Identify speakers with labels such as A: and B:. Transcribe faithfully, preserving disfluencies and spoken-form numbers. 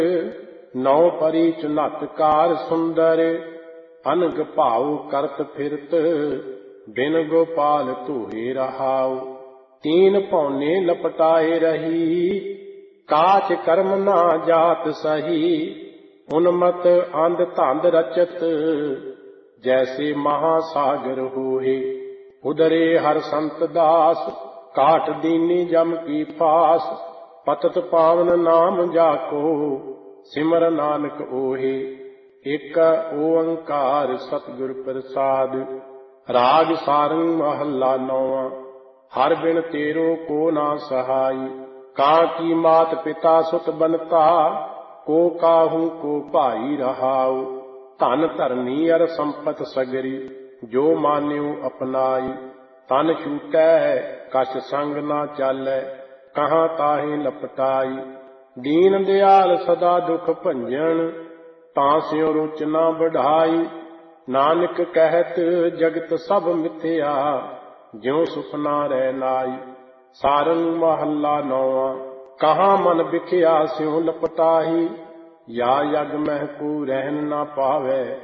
A: नौ परी चुनत कार सुंदर, अनग भाव करत फिरत, बिन गोपाल तोहे रहाऊ। तीन पौने लपटाए रही, काच कर्म ना जात सही। उन्मत अंध धंध रचत, जैसे महासागर होए। उदरे हर संत दास, काट दीनी जम की फास। पतत पावन नाम जाको, सिमर नानक ओहे। एक ओंकार सतगुर प्रसाद, राग सारंग महला नौवां। हर बिन तेरो को ना सहाई, काकी मात पिता सुत बनता। को काहू को भाई रहाऊ। धन धरनी अर संपत सगरी, जो मान्यो अपनाई। तन छूटै कछ संग ना चालै, कहाँ ताहि लपटाई। दीन दयाल सदा दुख भंजन, तांस्यो रुच ना बढ़ाई। नानक कहत जगत सब मिथ्या, ज्यों सुपना रह नाई। सारंग महला नौवां। कहाँ मन बिख्या स्यों लपटाही, या यग मह को रहन ना पावै।